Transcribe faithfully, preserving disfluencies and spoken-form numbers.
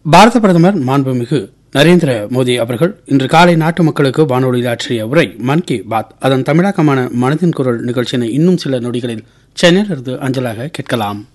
பாரத பிரதமர் மாண்புமிகு நரேந்திர மோடி அவர்கள் இன்று காலை நாட்டு மக்களுக்கு வானொலியில் ஆற்றிய உரை மன் கி பாத் அதன் தமிழாக்கமான மனதின் குரல் நிகழ்ச்சியினை இன்னும் சில நொடிகளில் சென்னையிலிருந்து அஞ்சலாக கேட்கலாம்.